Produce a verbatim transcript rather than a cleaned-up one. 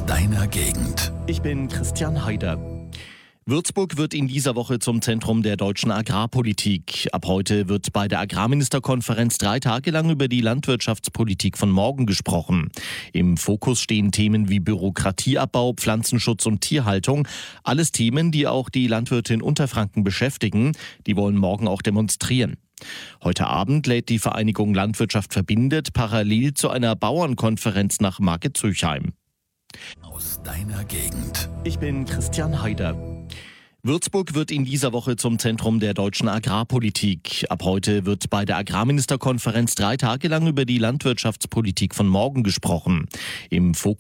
Aus deiner Gegend. Ich bin Christian Heider. Würzburg wird in dieser Woche zum Zentrum der deutschen Agrarpolitik. Ab heute wird bei der Agrarministerkonferenz drei Tage lang über die Landwirtschaftspolitik von morgen gesprochen. Im Fokus stehen Themen wie Bürokratieabbau, Pflanzenschutz und Tierhaltung. Alles Themen, die auch die Landwirte in Unterfranken beschäftigen. Die wollen morgen auch demonstrieren. Heute Abend lädt die Vereinigung Landwirtschaft verbindet parallel zu einer Bauernkonferenz nach Market-Züchheim. Aus deiner Gegend. Ich bin Christian Heider. Würzburg wird in dieser Woche zum Zentrum der deutschen Agrarpolitik. Ab heute wird bei der Agrarministerkonferenz drei Tage lang über die Landwirtschaftspolitik von morgen gesprochen. Im Fokus